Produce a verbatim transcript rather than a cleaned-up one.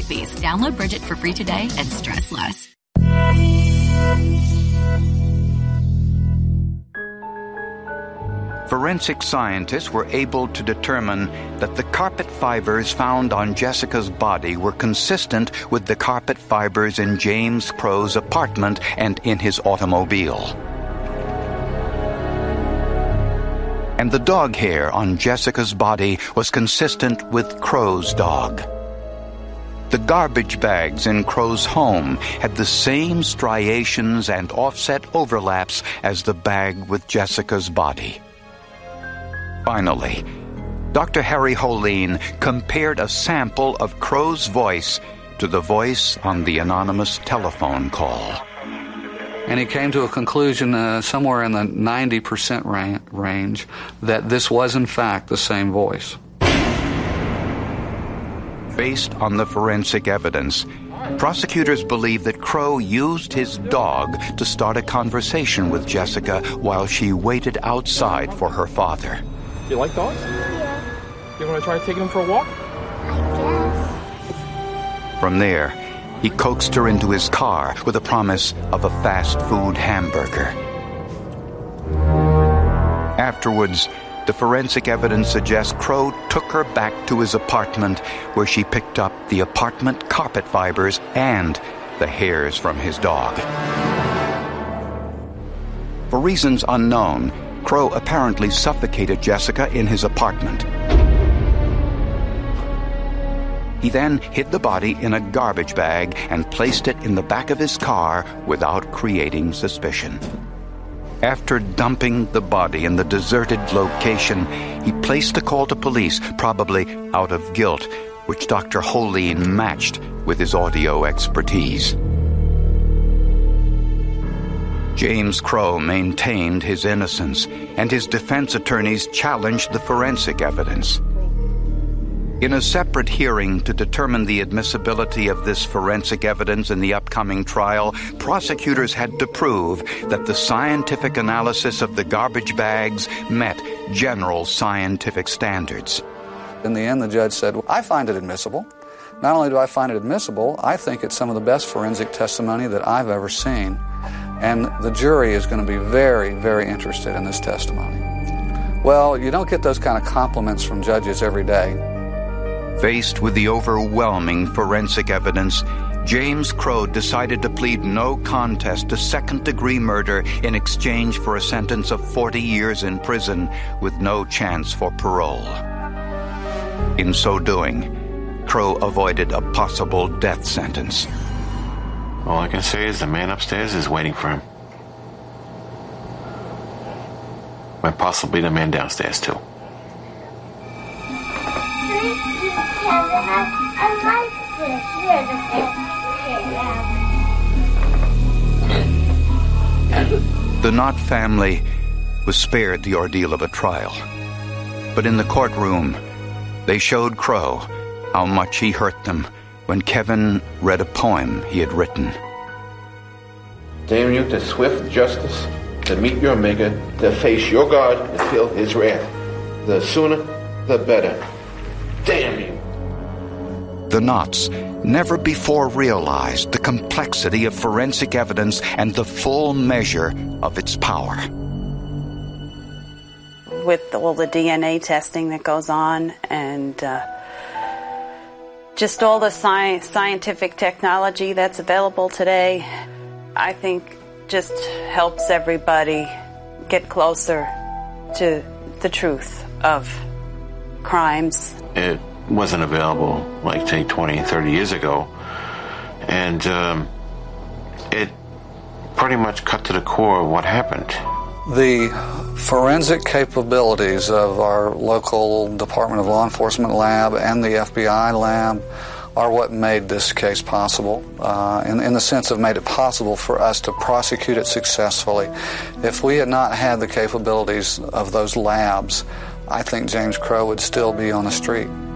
late fees. Download Bridget for free today and stress less. Forensic scientists were able to determine that the carpet fibers found on Jessica's body were consistent with the carpet fibers in James Crowe's apartment and in his automobile. And the dog hair on Jessica's body was consistent with Crowe's dog. The garbage bags in Crowe's home had the same striations and offset overlaps as the bag with Jessica's body. Finally, Doctor Harry Holeen compared a sample of Crowe's voice to the voice on the anonymous telephone call. And he came to a conclusion uh, somewhere in the ninety percent ra- range that this was in fact the same voice. Based on the forensic evidence, prosecutors believe that Crowe used his dog to start a conversation with Jessica while she waited outside for her father. You like dogs? Yeah. You want to try taking them for a walk? I guess. From there, he coaxed her into his car with a promise of a fast food hamburger. Afterwards, the forensic evidence suggests Crowe took her back to his apartment, where she picked up the apartment carpet fibers and the hairs from his dog. For reasons unknown, Crowe apparently suffocated Jessica in his apartment. He then hid the body in a garbage bag and placed it in the back of his car without creating suspicion. After dumping the body in the deserted location, he placed a call to police, probably out of guilt, which Doctor Holeen matched with his audio expertise. James Crowe maintained his innocence, and his defense attorneys challenged the forensic evidence. In a separate hearing to determine the admissibility of this forensic evidence in the upcoming trial, prosecutors had to prove that the scientific analysis of the garbage bags met general scientific standards. In the end, the judge said, I find it admissible. Not only do I find it admissible, I think it's some of the best forensic testimony that I've ever seen. And the jury is going to be very, very interested in this testimony. Well, you don't get those kind of compliments from judges every day. Faced with the overwhelming forensic evidence, James Crowe decided to plead no contest to second-degree murder in exchange for a sentence of forty years in prison with no chance for parole. In so doing, Crowe avoided a possible death sentence. All I can say is the man upstairs is waiting for him. And possibly the man downstairs, too. Kevin, I, I like this. You're the best. The Knott family was spared the ordeal of a trial. But in the courtroom, they showed Crowe how much he hurt them when Kevin read a poem he had written. Damn you to swift justice, to meet your maker, to face your God and feel his wrath. The sooner, the better. Damn you. The Knotts never before realized the complexity of forensic evidence and the full measure of its power. With all the D N A testing that goes on and uh, just all the sci- scientific technology that's available today, I think just helps everybody get closer to the truth of crimes. It wasn't available, like, say, twenty, thirty years ago. And um, it pretty much cut to the core of what happened. The forensic capabilities of our local Department of Law Enforcement lab and the F B I lab are what made this case possible, uh, in, in the sense of made it possible for us to prosecute it successfully. If we had not had the capabilities of those labs, I think James Crowe would still be on the street.